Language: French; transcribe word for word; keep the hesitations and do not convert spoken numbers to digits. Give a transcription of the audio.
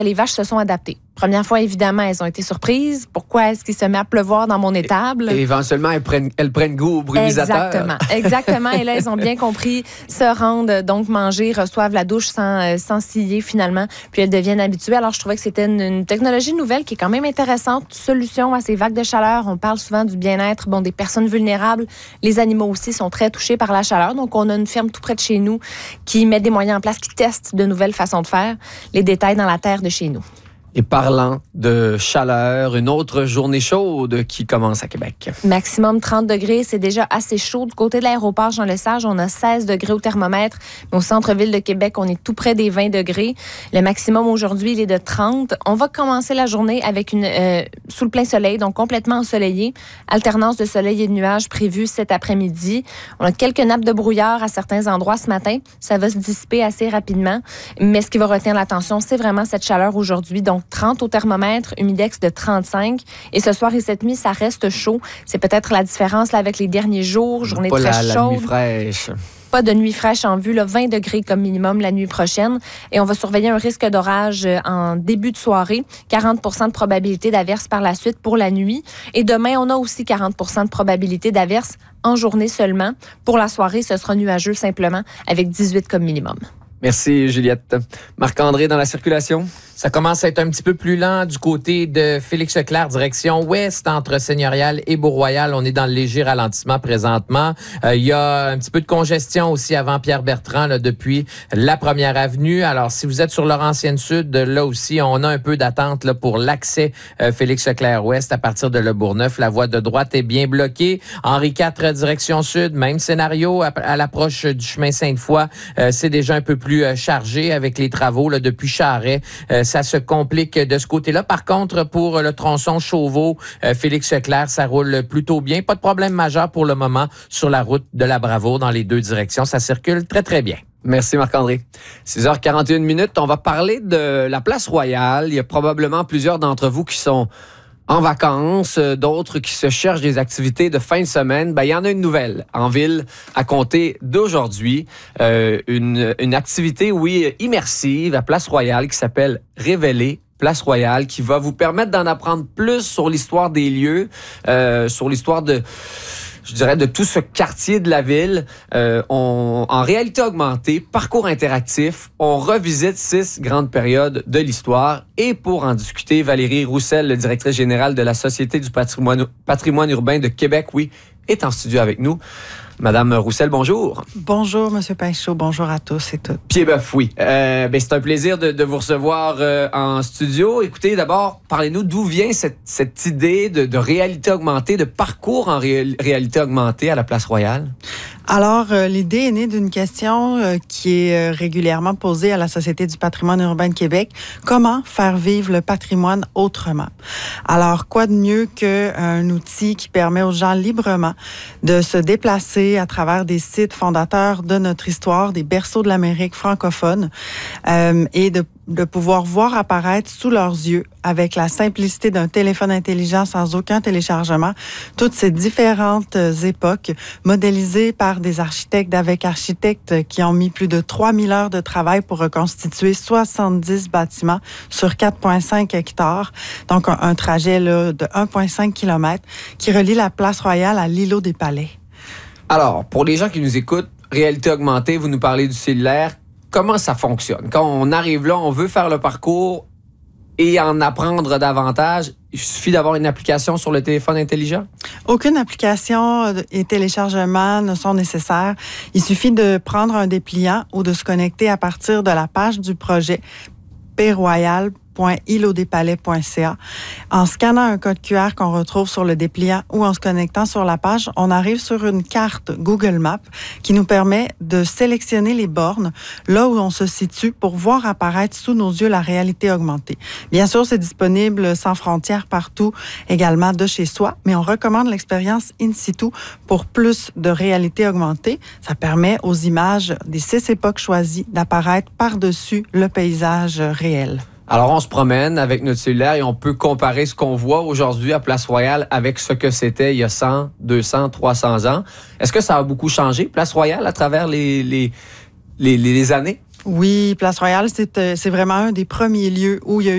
Les vaches se sont adaptées. Première fois, évidemment, elles ont été surprises. Pourquoi est-ce qu'il se met à pleuvoir dans mon étable? Et, et éventuellement, elles prennent, elles prennent goût au brumisateur. Exactement. Exactement. Et là, elles ont bien compris, se rendent donc manger, reçoivent la douche sans, sans scier finalement, puis elles deviennent habituées. Alors, je trouvais que c'était une, une technologie nouvelle qui est quand même intéressante. Solution à ces vagues de chaleur. On parle souvent du bien-être bon, des personnes vulnérables. Les animaux aussi sont très touchés par la chaleur. Donc, on a une ferme tout près de chez nous qui met des moyens en place, qui teste de nouvelles façons de faire. Les détails dans la terre de chez nous. Et parlant de chaleur, une autre journée chaude qui commence à Québec. Maximum trente degrés, c'est déjà assez chaud. Du côté de l'aéroport Jean-Lesage, on a seize degrés au thermomètre. Mais au centre-ville de Québec, on est tout près des vingt degrés. Le maximum aujourd'hui, il est de trente. On va commencer la journée avec une euh, sous le plein soleil, donc complètement ensoleillé. Alternance de soleil et de nuages prévue cet après-midi. On a quelques nappes de brouillard à certains endroits ce matin. Ça va se dissiper assez rapidement. Mais ce qui va retenir l'attention, c'est vraiment cette chaleur aujourd'hui. Donc, trente au thermomètre, humidex de trente-cinq. Et ce soir et cette nuit, ça reste chaud. C'est peut-être la différence là, avec les derniers jours. Journée Pas très la, chaude. la nuit fraîche. Pas de nuit fraîche en vue, là, vingt degrés comme minimum la nuit prochaine. Et on va surveiller un risque d'orage en début de soirée. quarante pour cent de probabilité d'averse par la suite pour la nuit. Et demain, on a aussi quarante pour cent de probabilité d'averse en journée seulement. Pour la soirée, ce sera nuageux simplement avec dix-huit comme minimum. Merci, Juliette. Marc-André, dans la circulation? Ça commence à être un petit peu plus lent du côté de Félix-Leclerc, direction ouest, entre Seigneurial et Beau-Royal. On est dans le léger ralentissement présentement. Euh, il y a un petit peu de congestion aussi avant Pierre-Bertrand, là, depuis la première avenue. Alors, si vous êtes sur Laurentienne-Sud, là aussi, on a un peu d'attente là, pour l'accès euh, Félix-Leclerc-Ouest à partir de Le Bourgneuf. La voie de droite est bien bloquée. Henri quatre, direction sud, même scénario à, à l'approche du chemin Sainte-Foy. Euh, c'est déjà un peu plus euh, chargé avec les travaux là, depuis Charret. Euh, ça se complique de ce côté-là. Par contre, pour le tronçon Chauveau, euh, Félix-Leclerc, ça roule plutôt bien. Pas de problème majeur pour le moment sur la route de la Bravoure dans les deux directions. Ça circule très, très bien. Merci Marc-André. six heures quarante et une minutes, on va parler de la Place Royale. Il y a probablement plusieurs d'entre vous qui sont en vacances, d'autres qui se cherchent des activités de fin de semaine. Ben, il y en a une nouvelle en ville à compter d'aujourd'hui. Euh, une, une activité, oui, immersive à Place Royale qui s'appelle Révéler Place Royale, qui va vous permettre d'en apprendre plus sur l'histoire des lieux, euh, sur l'histoire de... je dirais, de tout ce quartier de la ville. Euh, on, en réalité augmentée, parcours interactif, on revisite six grandes périodes de l'histoire. Et pour en discuter, Valérie Roussel, directrice générale de la Société du patrimoine, patrimoine urbain de Québec, oui, est en studio avec nous. Madame Roussel, bonjour. Bonjour, Monsieur Pinchot. Bonjour à tous et toutes. Pied-Bœuf, oui. Euh, ben, c'est un plaisir de, de vous recevoir euh, en studio. Écoutez, d'abord, parlez-nous d'où vient cette, cette idée de, de réalité augmentée, de parcours en ré, réalité augmentée à la Place Royale? Alors, euh, l'idée est née d'une question euh, qui est euh, régulièrement posée à la Société du patrimoine urbain de Québec. Comment faire vivre le patrimoine autrement? Alors, quoi de mieux qu'un outil qui permet aux gens librement de se déplacer à travers des sites fondateurs de notre histoire, des berceaux de l'Amérique francophone, euh, et de de pouvoir voir apparaître sous leurs yeux, avec la simplicité d'un téléphone intelligent sans aucun téléchargement, toutes ces différentes époques modélisées par des architectes avec architectes qui ont mis plus de trois mille heures de travail pour reconstituer soixante-dix bâtiments sur quatre virgule cinq hectares. Donc, un, un trajet là, de un virgule cinq kilomètres qui relie la Place Royale à l'îlot des Palais. Alors, pour les gens qui nous écoutent, réalité augmentée, vous nous parlez du cellulaire. Comment ça fonctionne? Quand on arrive là, on veut faire le parcours et en apprendre davantage, il suffit d'avoir une application sur le téléphone intelligent? Aucune application et téléchargement ne sont nécessaires. Il suffit de prendre un dépliant ou de se connecter à partir de la page du projet p royal point îlot des palais point c a. En scannant un code Q R qu'on retrouve sur le dépliant ou en se connectant sur la page, on arrive sur une carte Google Maps qui nous permet de sélectionner les bornes là où on se situe pour voir apparaître sous nos yeux la réalité augmentée. Bien sûr, c'est disponible sans frontières partout, également de chez soi, mais on recommande l'expérience in situ pour plus de réalité augmentée. Ça permet aux images des six époques choisies d'apparaître par-dessus le paysage réel. Alors, on se promène avec notre cellulaire et on peut comparer ce qu'on voit aujourd'hui à Place Royale avec ce que c'était il y a cent, deux cents, trois cents ans. Est-ce que ça a beaucoup changé, Place Royale, à travers les, les, les, les années? Oui, Place Royale, c'est, c'est vraiment un des premiers lieux où il y a eu